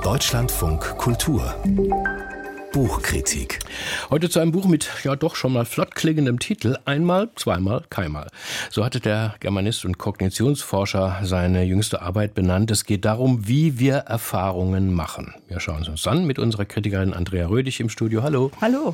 Deutschlandfunk Kultur Buchkritik. Heute zu einem Buch mit doch schon mal flott klingendem Titel: Einmal, zweimal, keinmal. So hatte der Germanist und Kognitionsforscher seine jüngste Arbeit benannt. Es geht darum, wie wir Erfahrungen machen. Wir schauen es uns an mit unserer Kritikerin Andrea Rödig im Studio. Hallo. Hallo.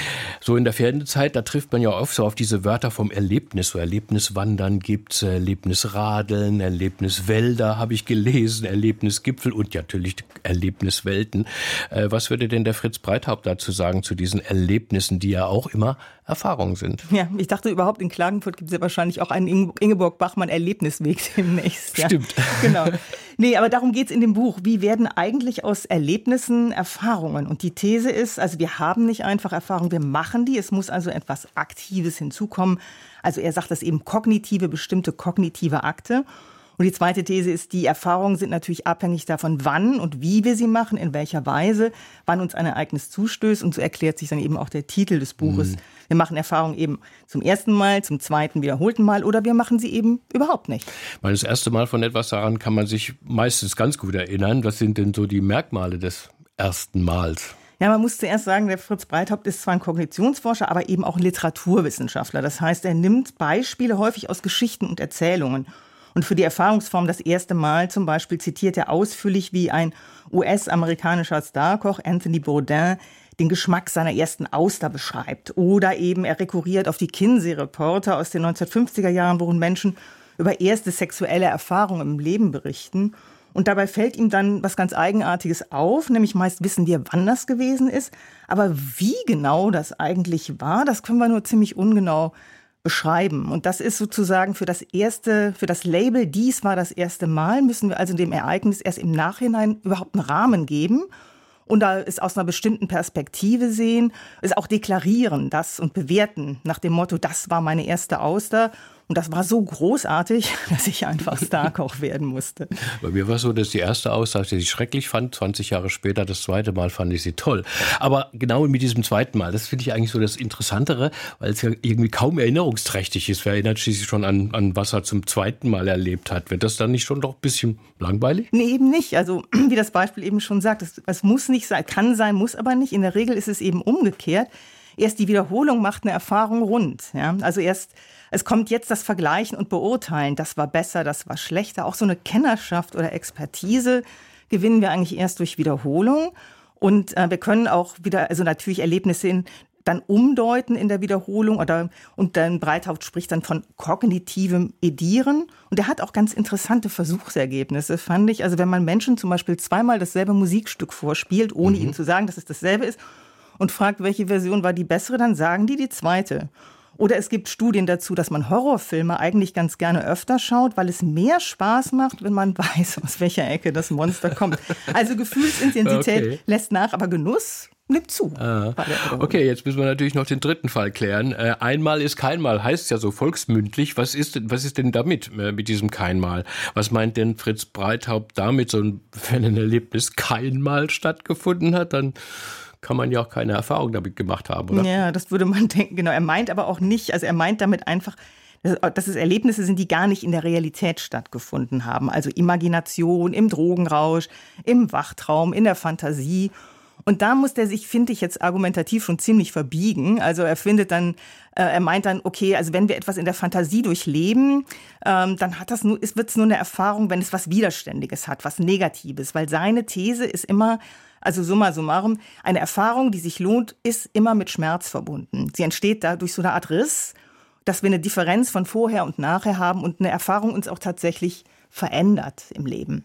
So in der Ferienzeit, da trifft man ja oft so auf diese Wörter vom Erlebnis. So Erlebniswandern gibt's, Erlebnisradeln, Erlebniswälder habe ich gelesen, Erlebnisgipfel und natürlich Erlebniswelten. Was würde denn der Fritz Breithaupt dazu sagen, zu diesen Erlebnissen, die ja auch immer Erfahrungen sind? Ja, ich dachte überhaupt, in Klagenfurt gibt es ja wahrscheinlich auch einen Ingeborg-Bachmann-Erlebnisweg demnächst. Ja. Stimmt. Genau. Nee, aber darum geht's in dem Buch. Wie werden eigentlich aus Erlebnissen Erfahrungen? Und die These ist, also wir haben nicht einfach Erfahrungen, wir machen die. Es muss also etwas Aktives hinzukommen. Also er sagt das eben bestimmte kognitive Akte. Und die zweite These ist, die Erfahrungen sind natürlich abhängig davon, wann und wie wir sie machen, in welcher Weise, wann uns ein Ereignis zustößt. Und so erklärt sich dann eben auch der Titel des Buches. Wir machen Erfahrungen eben zum ersten Mal, zum zweiten, wiederholten Mal oder wir machen sie eben überhaupt nicht. Das erste Mal von etwas, daran kann man sich meistens ganz gut erinnern. Was sind denn so die Merkmale des ersten Mals? Ja, man muss zuerst sagen, der Fritz Breithaupt ist zwar ein Kognitionsforscher, aber eben auch ein Literaturwissenschaftler. Das heißt, er nimmt Beispiele häufig aus Geschichten und Erzählungen. Und für die Erfahrungsform das erste Mal zum Beispiel zitiert er ausführlich, wie ein US-amerikanischer Starkoch Anthony Bourdain den Geschmack seiner ersten Auster beschreibt. Oder eben er rekurriert auf die Kinsey-Reporter aus den 1950er Jahren, worin Menschen über erste sexuelle Erfahrungen im Leben berichten. Und dabei fällt ihm dann was ganz Eigenartiges auf, nämlich meist wissen wir, wann das gewesen ist. Aber wie genau das eigentlich war, das können wir nur ziemlich ungenau beschreiben. Und das ist sozusagen für das Label, dies war das erste Mal, müssen wir also dem Ereignis erst im Nachhinein überhaupt einen Rahmen geben und da es aus einer bestimmten Perspektive sehen, es auch deklarieren, das und bewerten nach dem Motto, das war meine erste Auster. Und das war so großartig, dass ich einfach Starkoch werden musste. Bei mir war es so, dass die erste Aussage, die ich schrecklich fand, 20 Jahre später, das zweite Mal fand ich sie toll. Aber genau mit diesem zweiten Mal, das finde ich eigentlich so das Interessantere, weil es ja irgendwie kaum erinnerungsträchtig ist. Wer erinnert schließlich schon an was er zum zweiten Mal erlebt hat? Wird das dann nicht schon doch ein bisschen langweilig? Nee, eben nicht. Also wie das Beispiel eben schon sagt, es muss nicht sein, kann sein, muss aber nicht. In der Regel ist es eben umgekehrt. Erst die Wiederholung macht eine Erfahrung rund. Ja? Also es kommt jetzt das Vergleichen und Beurteilen. Das war besser, das war schlechter. Auch so eine Kennerschaft oder Expertise gewinnen wir eigentlich erst durch Wiederholung. Und wir können auch wieder, also natürlich Erlebnisse dann umdeuten in der Wiederholung. Und dann Breithaupt spricht dann von kognitivem Edieren. Und er hat auch ganz interessante Versuchsergebnisse, fand ich. Also wenn man Menschen zum Beispiel zweimal dasselbe Musikstück vorspielt, ohne ihnen zu sagen, dass es dasselbe ist, und fragt, welche Version war die bessere, dann sagen die zweite. Oder es gibt Studien dazu, dass man Horrorfilme eigentlich ganz gerne öfter schaut, weil es mehr Spaß macht, wenn man weiß, aus welcher Ecke das Monster kommt. Also Gefühlsintensität lässt nach, aber Genuss nimmt zu. Okay, jetzt müssen wir natürlich noch den dritten Fall klären. Einmal ist keinmal, heißt ja so volksmündlich. Was ist denn damit, mit diesem keinmal? Was meint denn Fritz Breithaupt damit? Wenn ein Erlebnis keinmal stattgefunden hat, dann kann man ja auch keine Erfahrung damit gemacht haben, oder? Ja, das würde man denken, genau. Er meint aber auch nicht, also er meint damit einfach, dass es Erlebnisse sind, die gar nicht in der Realität stattgefunden haben. Also Imagination, im Drogenrausch, im Wachtraum, in der Fantasie. Und da muss der sich, finde ich, jetzt argumentativ schon ziemlich verbiegen. Also er meint dann, okay, also wenn wir etwas in der Fantasie durchleben, dann wird es nur eine Erfahrung, wenn es was Widerständiges hat, was Negatives. Weil seine These ist immer, also summa summarum, eine Erfahrung, die sich lohnt, ist immer mit Schmerz verbunden. Sie entsteht da durch so eine Art Riss, dass wir eine Differenz von vorher und nachher haben und eine Erfahrung uns auch tatsächlich verändert im Leben.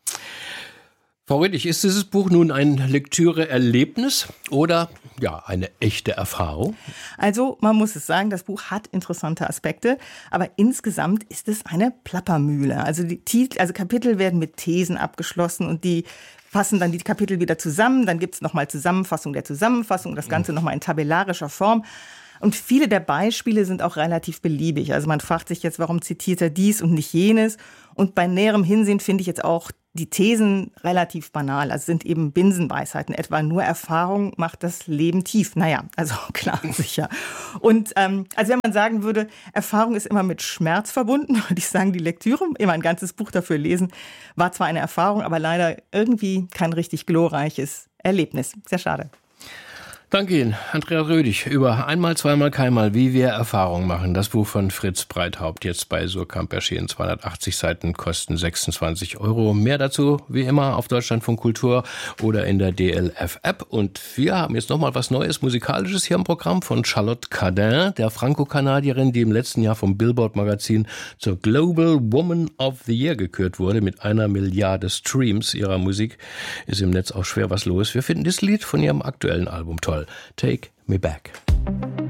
Frau Rödig, ist dieses Buch nun ein Lektüre-Erlebnis oder eine echte Erfahrung? Also man muss es sagen, das Buch hat interessante Aspekte, aber insgesamt ist es eine Plappermühle. Also Kapitel werden mit Thesen abgeschlossen und die fassen dann die Kapitel wieder zusammen. Dann gibt es nochmal Zusammenfassung der Zusammenfassung, das Ganze nochmal in tabellarischer Form. Und viele der Beispiele sind auch relativ beliebig. Also man fragt sich jetzt, warum zitiert er dies und nicht jenes? Und bei näherem Hinsehen finde ich jetzt auch die Thesen relativ banal, also sind eben Binsenweisheiten, etwa nur Erfahrung macht das Leben tief. Naja, also klar, sicher. Und also wenn man sagen würde, Erfahrung ist immer mit Schmerz verbunden, würde ich sagen, die Lektüre, immer ein ganzes Buch dafür lesen, war zwar eine Erfahrung, aber leider irgendwie kein richtig glorreiches Erlebnis. Sehr schade. Danke Ihnen, Andreas Rödig, über Einmal, zweimal, keinmal, wie wir Erfahrung machen. Das Buch von Fritz Breithaupt, jetzt bei Surkamp erschienen, 280 Seiten, kosten 26 €. Mehr dazu, wie immer, auf Deutschlandfunk Kultur oder in der DLF-App. Und wir haben jetzt nochmal was Neues, Musikalisches hier im Programm von Charlotte Cardin, der Franco-Kanadierin, die im letzten Jahr vom Billboard-Magazin zur Global Woman of the Year gekürt wurde. Mit 1 Milliarde Streams ihrer Musik ist im Netz auch schwer was los. Wir finden das Lied von ihrem aktuellen Album toll. Take Me Back.